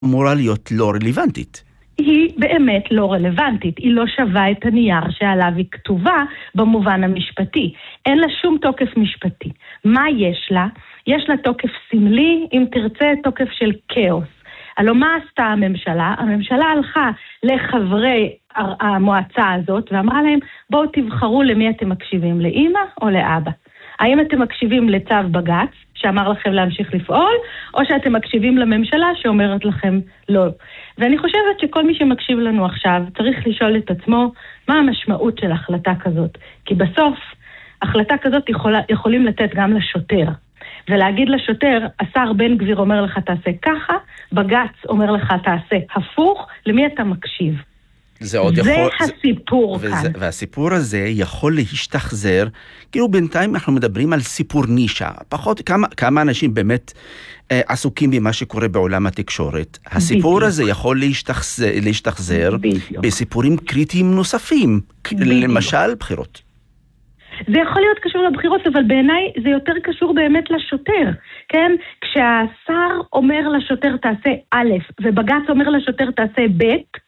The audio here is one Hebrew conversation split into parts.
אמורה להיות לא רלוונטית. היא באמת לא רלוונטית, היא לא שווה את הנייר שעליו היא כתובה במובן המשפטי. אין לה שום תוקף משפטי. מה יש לה? יש לה תוקף סמלי, אם תרצה תוקף של כאוס. הלוא מה עשתה הממשלה? הממשלה הלכה לחברי המועצה הזאת ואמרה להם, בואו תבחרו למי אתם מקשיבים, לאמא או לאבא. האם אתם מקשיבים לצו בג"ץ שאמר לכם להמשיך לפעול, או שאתם מקשיבים לממשלה שאומרת לכם לא. ואני חושבת שכל מי שמקשיב לנו עכשיו צריך לשאול את עצמו מה המשמעות של החלטה כזאת. כי בסוף החלטה כזאת יכולים לתת גם לשוטר. ולהגיד לשוטר, השר בן גביר אומר לך תעשה ככה, בג"ץ אומר לך תעשה הפוך, למי אתה מקשיב? זה הסיפור כאן. והסיפור הזה יכול להשתחזר, כאילו בינתיים אנחנו מדברים על סיפור נישה, פחות כמה אנשים באמת עסוקים במה שקורה בעולם התקשורת. הסיפור הזה יכול להשתחזר בסיפורים קריטיים נוספים, למשל בחירות. זה יכול להיות קשור לבחירות, אבל בעיניי זה יותר קשור באמת לשוטר, כן? כשהשר אומר לשוטר תעשה א', ובג"ץ אומר לשוטר תעשה ב',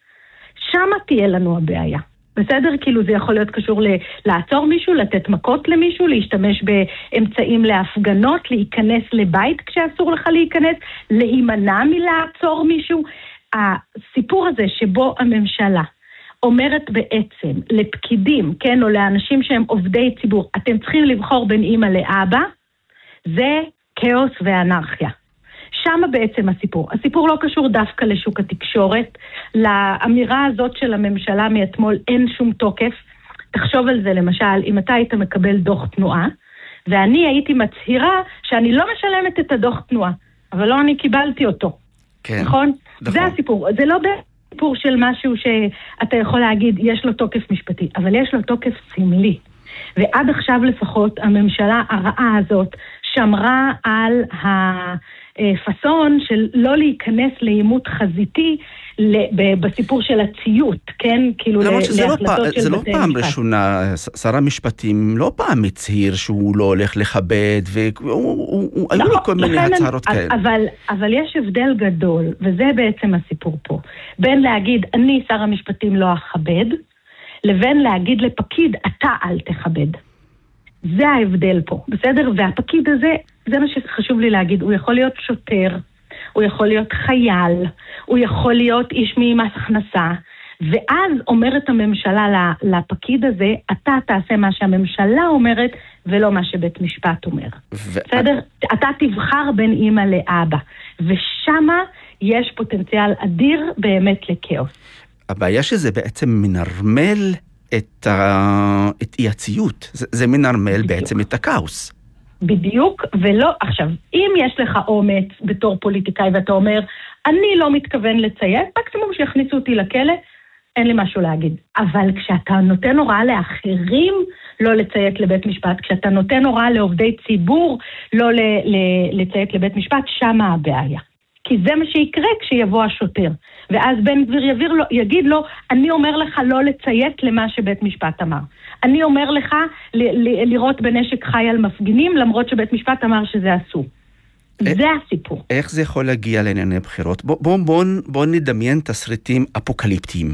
שמה תהיה לנו הבעיה. בסדר? כאילו זה יכול להיות קשור לעצור מישהו, לתת מכות למישהו, להשתמש באמצעים להפגנות, להיכנס לבית כשאסור לך להיכנס, להימנע מלעצור מישהו. הסיפור הזה שבו הממשלה אומרת בעצם לפקידים, כן, או לאנשים שהם עובדי ציבור, אתם צריכים לבחור בין אמא לאבא, זה כאוס ואנרכיה. שם בעצם הסיפור. הסיפור לא קשור דווקא לשוק התקשורת, לאמירה הזאת של הממשלה מאתמול אין שום תוקף. תחשוב על זה למשל, אם אתה היית מקבל דוח תנועה, ואני הייתי מצהירה שאני לא משלמת את הדוח תנועה, אבל לא אני קיבלתי אותו. כן. נכון? זה הסיפור. זה לא סיפור של משהו שאתה יכול להגיד יש לו תוקף משפטי, אבל יש לו תוקף סמלי. ועד עכשיו לפחות הממשלה הרעה הזאת שמרה על הפסון של לא להיכנס לעימות חזיתי בסיפור של הציות, כן? כאילו להחלטות של זה לא בתי פעם משפט. ראשונה, שר המשפטים לא פעם מצהיר שהוא לא הולך לכבד, והיו לו כל מיני הצהרות כאלה. אבל יש הבדל גדול, וזה בעצם הסיפור פה, בין להגיד אני שר המשפטים לא אכבד, לבין להגיד לפקיד אתה אל תכבד. זה ההבדל פה, בסדר? והפקיד הזה, זה מה שחשוב לי להגיד, הוא יכול להיות שוטר, הוא יכול להיות חייל, הוא יכול להיות איש ממס הכנסה, ואז אומרת הממשלה לפקיד הזה, אתה תעשה מה שהממשלה אומרת, ולא מה שבית משפט אומר. בסדר? אתה תבחר בין אמא לאבא, ושמה יש פוטנציאל אדיר באמת לכאוס. הבעיה שזה בעצם מנרמל את אי-הציות. זה מנרמל בעצם את הכאוס. בדיוק, ולא, עכשיו, אם יש לך אומץ בתור פוליטיקאי ואתה אומר, אני לא מתכוון לציית, מקסימום שיכניסו אותי לכלא, אין לי משהו להגיד. אבל כשאתה נותן הוראה לאחרים לא לציית לבית משפט, כשאתה נותן הוראה לעובדי ציבור לא לציית לבית משפט, שמה הבעיה. כי זה מה שיקרה כשיבוא השוטר. ואז בן גביר יגיד לו, אני אומר לך לא לציית למה שבית משפט אמר. אני אומר לך לראות בנשק חי על מפגינים, למרות שבית משפט אמר שזה אסור. זה הסיפור. איך זה יכול להגיע לענייני בחירות? בוא נדמיין תסריטים אפוקליפטיים.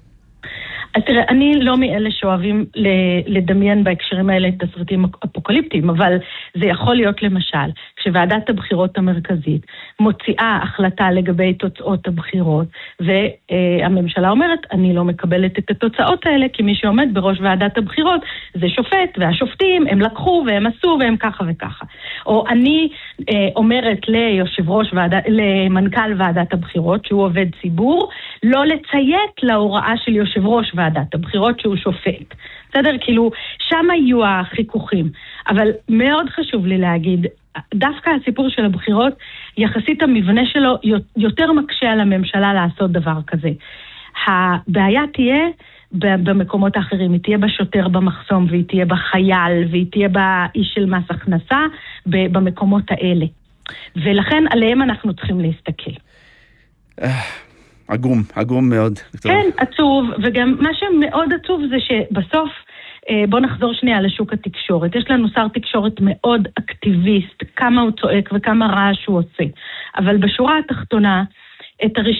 אז תראה, אני לא מאלה שאוהבים לדמיין בהקשרים האלה תסריטים אפוקליפטיים, אבל זה יכול להיות למשל, כשוועדת הבחירות המרכזית מוציאה החלטה לגבי תוצאות הבחירות, והממשלה אומרת, אני לא מקבלת את התוצאות האלה, כי מי שעומד בראש ועדת הבחירות זה שופט, והשופטים הם לקחו והם עשו והם ככה וככה. או אני אומרת למנכ"ל ועדת הבחירות, שהוא עובד ציבור, לא לציית להוראה של יושב ראש ועדת הבחירות שהוא שופט. בסדר? כאילו, שם יהיו החיכוכים. אבל מאוד חשוב לי להגיד, דווקא הסיפור של הבחירות, יחסית המבנה שלו יותר מקשה על הממשלה לעשות דבר כזה. הבעיה תהיה במקומות האחרים, היא תהיה בשוטר במחסום, והיא תהיה בחייל, והיא תהיה באיש של מס הכנסה, במקומות האלה. ולכן עליהם אנחנו צריכים להסתכל. עגום מאוד. כן, עצוב, וגם מה שמאוד עצוב זה שבסוף, בוא נחזור שנייה לשוק התקשורת. יש לנו שר תקשורת מאוד אקטיביסט, כמה הוא צועק וכמה רעש הוא עושה. אבל בשורה התחתונה, את